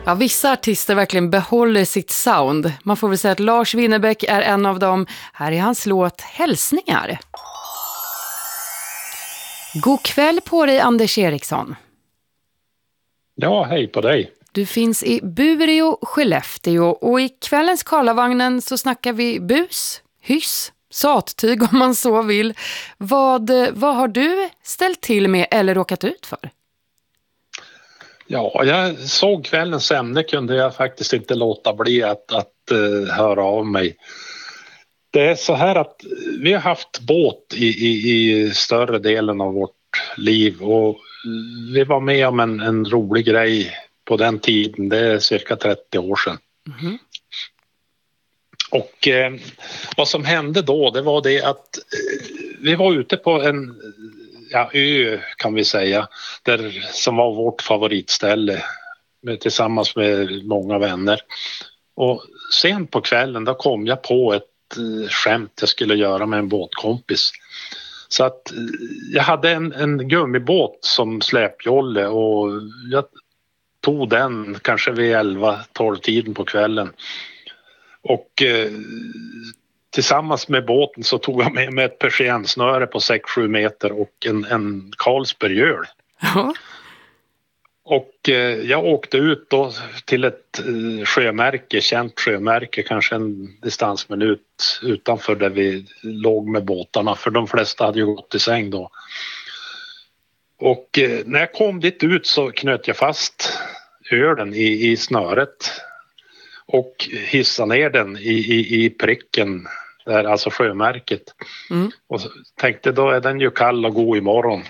Ja, vissa artister verkligen behåller sitt sound. Man får väl säga att Lars Winnerbäck är en av dem. Här är hans låt Hälsningar. God kväll på dig, Anders Eriksson. Ja, hej på dig. Du finns i Bureå, Skellefteå, och i kvällens Karlavagnen så snackar vi bus, hyss, sattyg om man så vill. Vad har du ställt till med eller råkat ut för? Ja, jag såg kvällens ämne, kunde jag faktiskt inte låta bli att höra av mig. Det är så här att vi har haft båt i större delen av vårt liv, och vi var med om en rolig grej på den tiden. Det är cirka 30 år sedan. Mm. Och vad som hände då, det var det att vi var ute på en ö, kan vi säga, som var vårt favoritställe tillsammans med många vänner. Och sen på kvällen då kom jag på ett skämt jag skulle göra med en båtkompis. Så att jag hade en gummibåt som släpjolle, och jag tog den kanske vid 11-12 tiden på kvällen. Och tillsammans med båten så tog jag med mig ett persiennsnöre på 6-7 meter och en Carlsbergöl. Ja. Och jag åkte ut då till ett sjömärke, känt sjömärke, kanske en distansminut utanför där vi låg med båtarna, för de flesta hade ju gått i säng då. Och när jag kom dit ut så knöt jag fast ölen i snöret och hissade ner den i pricken där, alltså sjömärket. Mm. Och tänkte, då är den ju kall och god imorgon.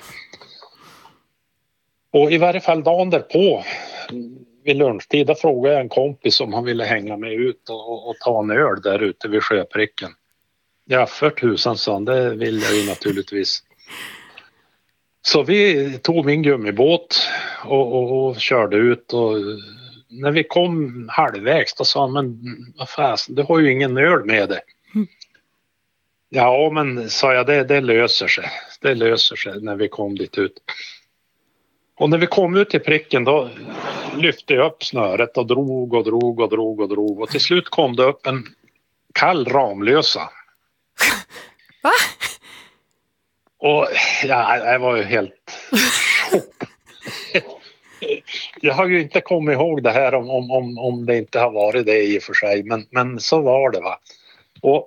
Och i varje fall dagen därpå vid lunchtid, då frågade jag en kompis om han ville hänga med ut och ta en öl där ute vid sjöpricken. Ja, för tusan, sa han, det vill jag ju naturligtvis. Så vi tog min gummibåt och körde ut, och när vi kom halvvägs då sa han, men vad fasen, du har ju ingen öl med dig. Mm. Ja, men sa jag, det löser sig. Det löser sig när vi kom dit ut. Och när vi kom ut till pricken då lyfte jag upp snöret och drog. Och till slut kom det upp en kall Ramlösa. Va? Och ja, jag var ju helt jag har ju inte kommit ihåg det här om det inte har varit det i och för sig, men så var det, va. Och